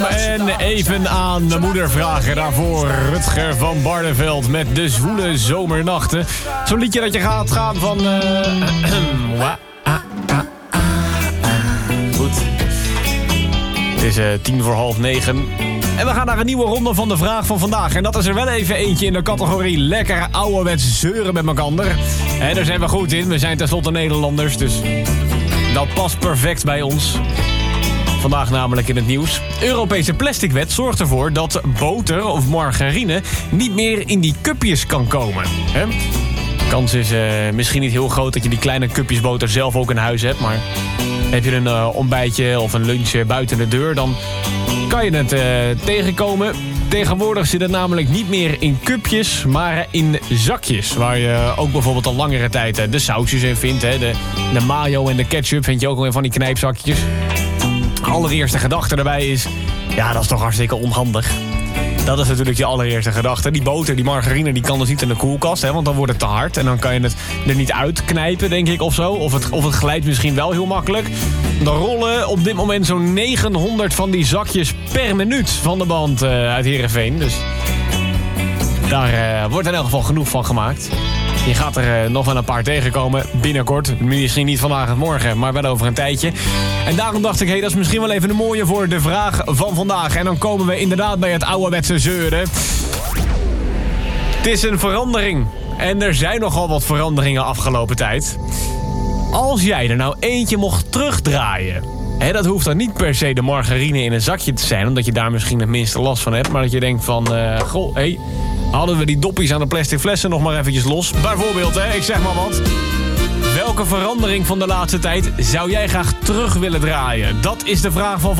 En even aan de moeder vragen. Daarvoor Rutger van Barneveld met De Zwoele Zomernachten. Zo'n liedje dat je gaat gaan van... Goed. Het is 9:10. En we gaan naar een nieuwe ronde van de vraag van vandaag. En dat is er wel even eentje in de categorie lekker ouderwets zeuren met elkaar. En daar zijn we goed in. We zijn tenslotte Nederlanders, dus dat past perfect bij ons. Vandaag namelijk in het nieuws. Europese plasticwet zorgt ervoor dat boter of margarine niet meer in die cupjes kan komen. Hè? De kans is misschien niet heel groot dat je die kleine cupjes boter zelf ook in huis hebt. Maar heb je een ontbijtje of een lunch buiten de deur, dan kan je het tegenkomen. Tegenwoordig zit het namelijk niet meer in cupjes, maar in zakjes. Waar je ook bijvoorbeeld al langere tijd de sausjes in vindt. Hè? De mayo en de ketchup vind je ook al van die knijpzakjes. Allereerste gedachte daarbij is... ja, dat is toch hartstikke onhandig. Dat is natuurlijk je allereerste gedachte. Die boter, die margarine, die kan dus niet in de koelkast. Hè, want dan wordt het te hard. En dan kan je het er niet uitknijpen, denk ik, of zo. Of het glijdt misschien wel heel makkelijk. Dan rollen op dit moment zo'n 900 van die zakjes per minuut van de band uit Heerenveen. Dus daar wordt in elk geval genoeg van gemaakt. Je gaat er nog wel een paar tegenkomen binnenkort. Misschien niet vandaag of morgen, maar wel over een tijdje. En daarom dacht ik, dat is misschien wel even een mooie voor de vraag van vandaag. En dan komen we inderdaad bij het ouderwetse zeuren. Het is een verandering. En er zijn nogal wat veranderingen afgelopen tijd. Als jij er nou eentje mocht terugdraaien... dat hoeft dan niet per se de margarine in een zakje te zijn... omdat je daar misschien het minste last van hebt. Maar dat je denkt van, hadden we die doppies aan de plastic flessen nog maar eventjes los. Bijvoorbeeld, ik zeg maar wat. Welke verandering van de laatste tijd zou jij graag terug willen draaien? Dat is de vraag van